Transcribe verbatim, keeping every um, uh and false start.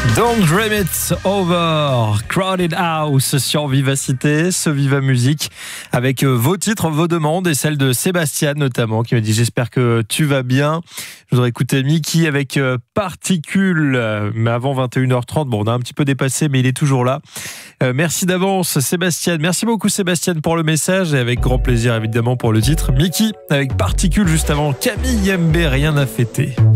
Don't Dream It Over, Crowded House sur Vivacité, ce Viva Musique, avec vos titres, vos demandes et celles de Sébastien notamment, qui me dit « J'espère que tu vas bien ». Je voudrais écouter Mickey avec Particules, mais avant vingt et une heures trente. Bon, on a un petit peu dépassé, mais il est toujours là. Euh, merci d'avance, Sébastien. Merci beaucoup, Sébastien, pour le message et avec grand plaisir, évidemment, pour le titre. Mickey avec Particules juste avant. Camille M B, rien à fêter.